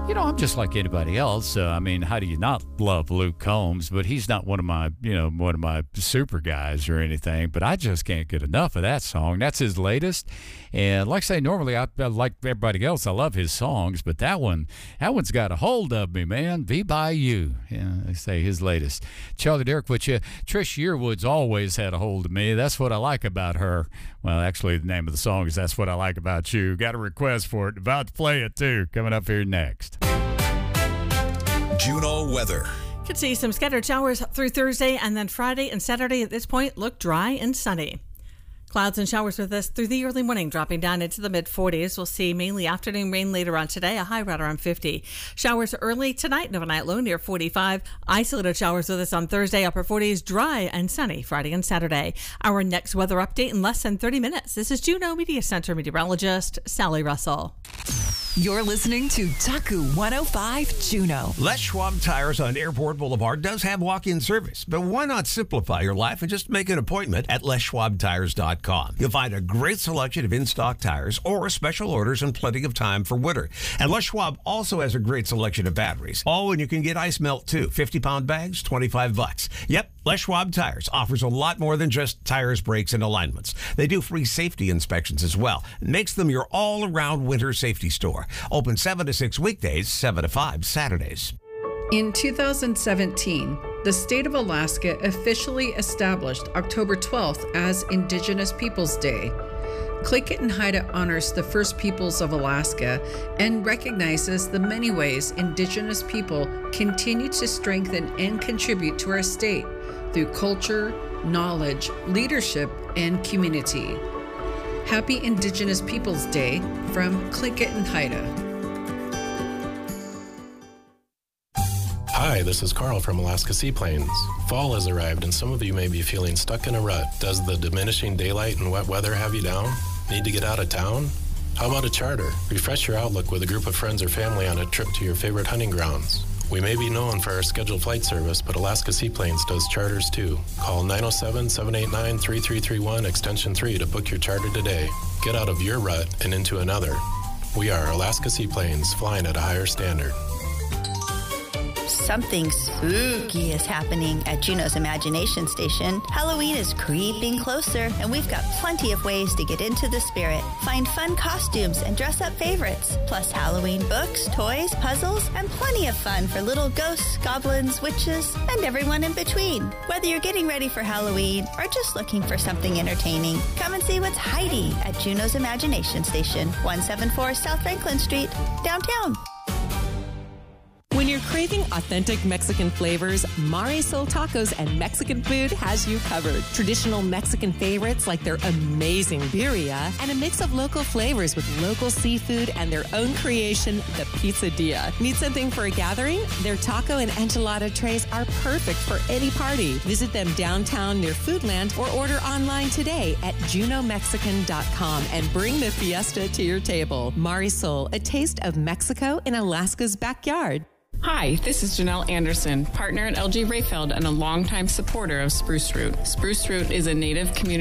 I'm just like anybody else. I mean, how do you not love Luke Combs? But he's not one of my super guys or anything. But I just can't get enough of that song. That's his latest. And like I say, normally I like everybody else. I love his songs, but that one's got a hold of me, man. Be by you. Yeah, they say his latest. Charlie Derrick with you. Trish Yearwood's always had a hold of me. That's what I like about her. Well, actually, the name of the song is That's What I Like About You. Got a request for it. About to play it, too. Coming up here next. Juneau weather. Could see some scattered showers through Thursday, and then Friday and Saturday at this point look dry and sunny. Clouds and showers with us through the early morning, dropping down into the mid-40s. We'll see mainly afternoon rain later on today, a high right around 50. Showers early tonight, overnight low near 45. Isolated showers with us on Thursday, upper 40s, dry and sunny Friday and Saturday. Our next weather update in less than 30 minutes. This is Juneau Media Center meteorologist Sally Russell. You're listening to Taku 105 Juneau. Les Schwab Tires on Airport Boulevard does have walk-in service, but why not simplify your life and just make an appointment at LesSchwabTires.com. You'll find a great selection of in-stock tires or special orders and plenty of time for winter. And Les Schwab also has a great selection of batteries. Oh, and you can get ice melt too. 50-pound bags, $25. Yep, Les Schwab Tires offers a lot more than just tires, brakes, and alignments. They do free safety inspections as well. It makes them your all-around winter safety store. Open 7 to 6 weekdays, 7 to 5 Saturdays. In 2017, the state of Alaska officially established October 12th as Indigenous Peoples Day. Click It and Hide It honors the First Peoples of Alaska and recognizes the many ways Indigenous people continue to strengthen and contribute to our state through culture, knowledge, leadership, and community. Happy Indigenous Peoples Day from Click It and Hide It. Hi, this is Carl from Alaska Seaplanes. Fall has arrived and some of you may be feeling stuck in a rut. Does the diminishing daylight and wet weather have you down? Need to get out of town? How about a charter? Refresh your outlook with a group of friends or family on a trip to your favorite hunting grounds. We may be known for our scheduled flight service, but Alaska Seaplanes does charters too. Call 907-789-3331 extension 3 to book your charter today. Get out of your rut and into another. We are Alaska Seaplanes, flying at a higher standard. Something spooky is happening at Juneau's Imagination Station. Halloween is creeping closer, and we've got plenty of ways to get into the spirit. Find fun costumes and dress up favorites, plus Halloween books, toys, puzzles, and plenty of fun for little ghosts, goblins, witches, and everyone in between. Whether you're getting ready for Halloween or just looking for something entertaining, come and see what's hiding at Juneau's Imagination Station, 174 South Franklin Street, downtown. When you're craving authentic Mexican flavors, Marisol Tacos and Mexican Food has you covered. Traditional Mexican favorites like their amazing birria and a mix of local flavors with local seafood and their own creation, the Pizzeria. Need something for a gathering? Their taco and enchilada trays are perfect for any party. Visit them downtown near Foodland or order online today at junomexican.com and bring the fiesta to your table. Marisol, a taste of Mexico in Alaska's backyard. Hi, this is Janelle Anderson, partner at LG Rayfeld and a longtime supporter of Spruce Root. Spruce Root is a native community